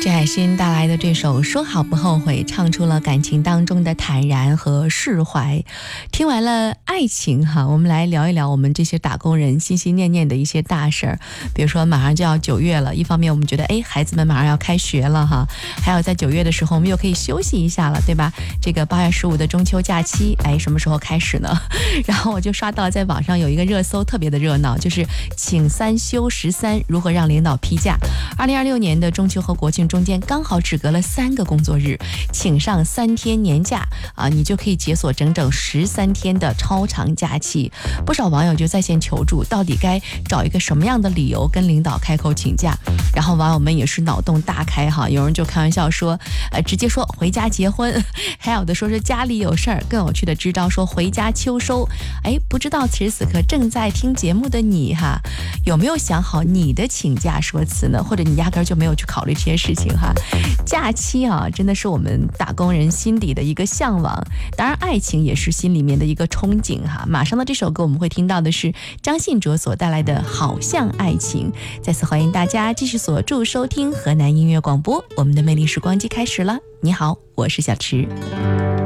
郑海勋带来的这首《说好不后悔》，唱出了感情当中的坦然和释怀。听完了爱情哈，我们来聊一聊我们这些打工人心心念念的一些大事儿。比如说马上就要9月了，一方面我们觉得孩子们马上要开学了哈，还有在9月的时候我们又可以休息一下了，对吧？这个8月15的中秋假期，什么时候开始呢？然后我就刷到在网上有一个热搜特别的热闹，就是请3休13如何让领导批假。2026年的中秋和国庆中间刚好只隔了3个工作日，请上3天年假你就可以解锁整整13天的超长假期。不少网友就在线求助，到底该找一个什么样的理由跟领导开口请假？然后网友们也是脑洞大开哈，有人就开玩笑说直接说回家结婚，还有的说是家里有事儿，更有趣的支招说回家秋收。不知道此时此刻正在听节目的你哈，有没有想好你的请假说辞呢？或者你压根就没有去考虑这些事情哈？假期真的是我们打工人心底的一个向往，当然爱情也是心里面的一个憧憬哈。马上的这首歌我们会听到的是张信哲所带来的《好像爱情》。再次欢迎大家继续锁住收听河南音乐广播，我们的魅力时光机开始了。你好，我是小池。